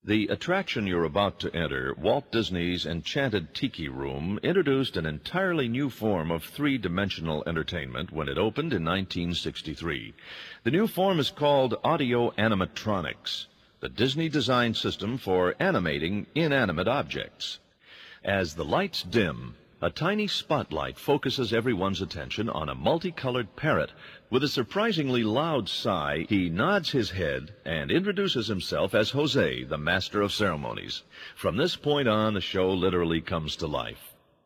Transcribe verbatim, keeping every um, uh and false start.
The attraction you're about to enter, Walt Disney's Enchanted Tiki Room, introduced an entirely new form of three-dimensional entertainment when it opened in nineteen sixty-three. The new form is called audio animatronics, the Disney design system for animating inanimate objects. As the lights dim, a tiny spotlight focuses everyone's attention on a multicolored parrot. With a surprisingly loud sigh, he nods his head and introduces himself as Jose, the master of ceremonies. From this point on, the show literally comes to life.